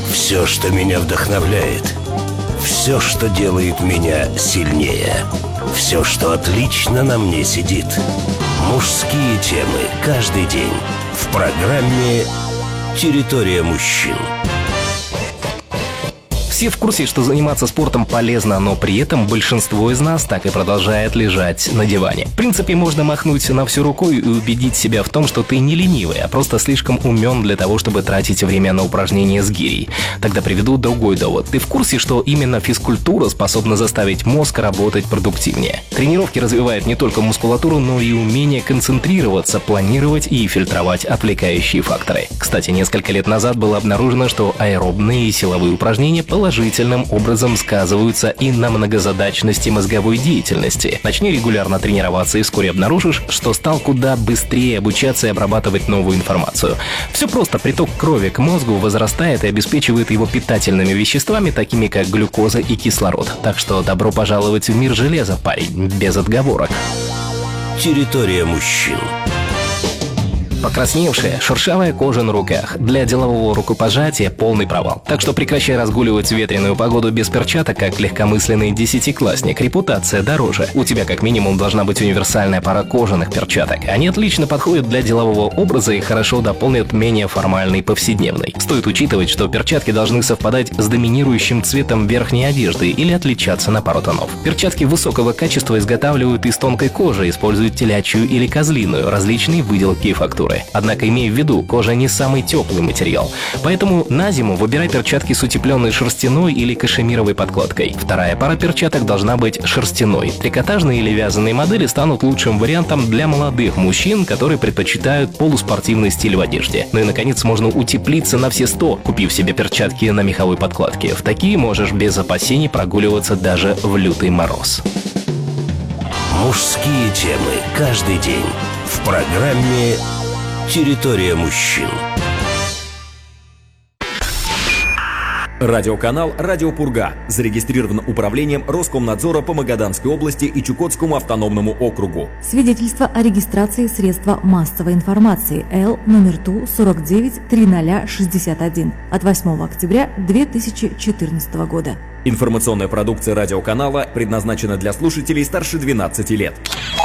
Все, что меня вдохновляет. Все, что делает меня сильнее. Все, что отлично на мне сидит. Мужские темы каждый день в программе «Территория мужчин». Все в курсе, что заниматься спортом полезно, но при этом большинство из нас так и продолжает лежать на диване. В принципе, можно махнуть на всю рукой и убедить себя в том, что ты не ленивый, а просто слишком умен для того, чтобы тратить время на упражнения с гирей. Тогда приведу другой довод. Ты в курсе, что именно физкультура способна заставить мозг работать продуктивнее? Тренировки развивают не только мускулатуру, но и умение концентрироваться, планировать и фильтровать отвлекающие факторы. Кстати, несколько лет назад было обнаружено, что аэробные и силовые упражнения положительным образом сказываются и на многозадачности мозговой деятельности. Начни регулярно тренироваться и вскоре обнаружишь, что стал куда быстрее обучаться и обрабатывать новую информацию. Все просто, приток крови к мозгу возрастает и обеспечивает его питательными веществами, такими как глюкоза и кислород. Так что добро пожаловать в мир железа, парень, без отговорок. Территория мужчин. Покрасневшая, шершавая кожа на руках. Для делового рукопожатия полный провал. Так что прекращай разгуливать в ветреную погоду без перчаток, как легкомысленный десятиклассник. Репутация дороже. У тебя как минимум должна быть универсальная пара кожаных перчаток. Они отлично подходят для делового образа и хорошо дополнят менее формальный повседневный. Стоит учитывать, что перчатки должны совпадать с доминирующим цветом верхней одежды или отличаться на пару тонов. Перчатки высокого качества изготавливают из тонкой кожи, используют телячью или козлиную, различные выделки и фактуры. Однако имей в виду, кожа не самый теплый материал. Поэтому на зиму выбирай перчатки с утепленной шерстяной или кашемировой подкладкой. Вторая пара перчаток должна быть шерстяной. Трикотажные или вязаные модели станут лучшим вариантом для молодых мужчин, которые предпочитают полуспортивный стиль в одежде. Ну и, наконец, можно утеплиться на все 100, купив себе перчатки на меховой подкладке. В такие можешь без опасений прогуливаться даже в лютый мороз. Мужские темы каждый день в программе «Территория мужчин». Радиоканал «Радио Пурга» зарегистрирован управлением Роскомнадзора по Магаданской области и Чукотскому автономному округу. Свидетельство о регистрации средства массовой информации Л номер ТУ 493061 от 8 октября 2014 года. Информационная продукция радиоканала предназначена для слушателей старше 12 лет.